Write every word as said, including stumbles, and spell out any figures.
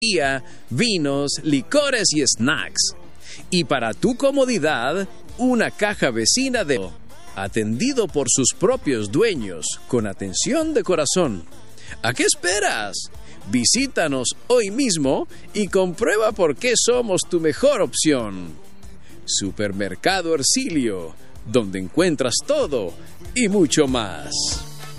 vinos, licores y snacks. Y para tu comodidad, una caja vecina de... atendido por sus propios dueños, con atención de corazón. ¿A qué esperas? Visítanos hoy mismo y comprueba por qué somos tu mejor opción. Supermercado Hercilio, donde encuentras todo y mucho más.